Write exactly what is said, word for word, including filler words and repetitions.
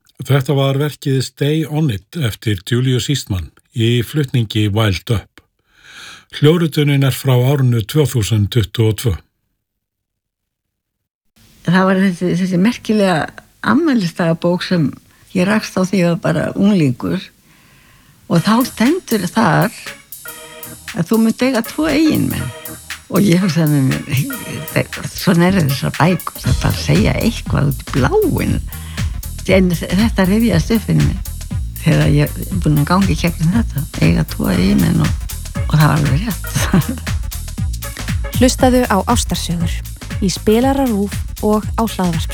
Þetta var verkið Stay On It eftir Julius Eastman í flutningi Wild Up. Hljóðritunin er frá árinu tvö þúsund tuttugu og tvö. Það var þessi, þessi merkilega afmælisdagabók sem ég rakst á því að bara unglingur og þá stendur þar að þú munt eiga tvo eiginmenn og ég hugsaði með mér, svona er þessar bækur, það er bara að segja eitthvað út í bláin. En þetta rifjaðist upp fyrir mig þegar ég er búin að gangi gegnum þetta, eiga tvo eiginmenn og, og það var alveg rétt. Hlustaðu á Ástarsögur í Spilara RÚV og á hlaðvarp